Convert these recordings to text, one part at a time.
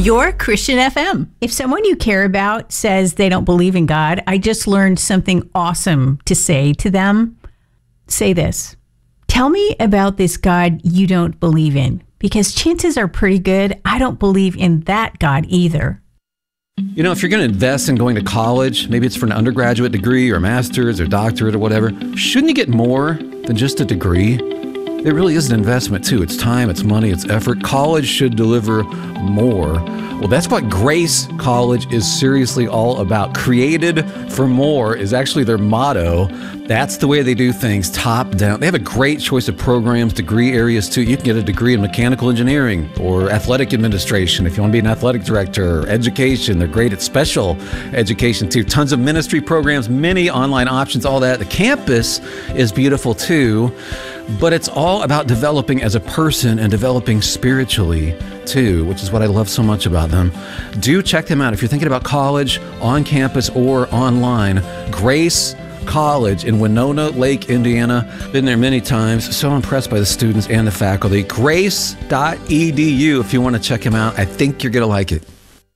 Your Christian FM. If someone you care about says they don't believe in God, I just learned something awesome to say to them. Say this. Tell me about this God you don't believe in, because chances are pretty good I don't believe in that God either. You know, if you're going to invest in going to college, maybe it's for an undergraduate degree or master's or doctorate or whatever, shouldn't you get more than just a degree? It really is an investment too. It's time, it's money, it's effort. College should deliver more. Well, that's what Grace College is seriously all about. Created for more is actually their motto. That's the way they do things, top down. They have a great choice of programs, degree areas too. You can get a degree in mechanical engineering or athletic administration if you want to be an athletic director, or education. They're great at special education too. Tons of ministry programs, many online options, all that. The campus is beautiful too. But it's all about developing as a person and developing spiritually too, which is what I love so much about them. Do check them out if you're thinking about college, on campus or online. Grace College in Winona Lake, Indiana. Been there many times. So impressed by the students and the faculty. Grace.edu if you want to check them out. I think you're going to like it.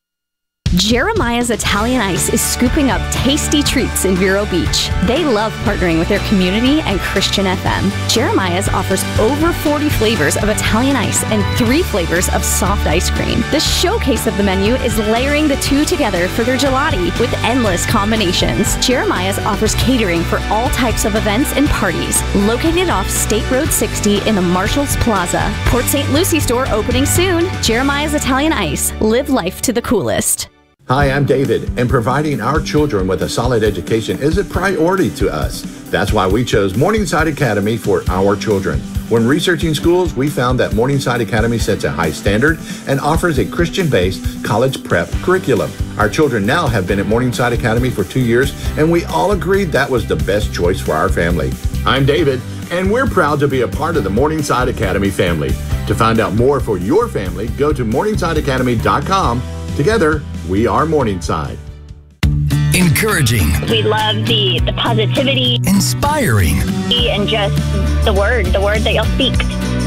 Jeremiah's Italian Ice is scooping up tasty treats in Vero Beach. They love partnering with their community and Christian FM. Jeremiah's offers over 40 flavors of Italian ice and 3 flavors of soft ice cream. The showcase of the menu is layering the two together for their gelati with endless combinations. Jeremiah's offers catering for all types of events and parties. Located off State Road 60 in the Marshalls Plaza. Port St. Lucie store opening soon. Jeremiah's Italian Ice. Live life to the coolest. Hi, I'm David, and providing our children with a solid education is a priority to us. That's why we chose Morningside Academy for our children. When researching schools, we found that Morningside Academy sets a high standard and offers a Christian-based college prep curriculum. Our children now have been at Morningside Academy for 2 years, and we all agreed that was the best choice for our family. I'm David, and we're proud to be a part of the Morningside Academy family. To find out more for your family, go to morningsideacademy.com. Together, we are Morningside. Encouraging. We love the positivity. Inspiring. And just the word that you'll speak.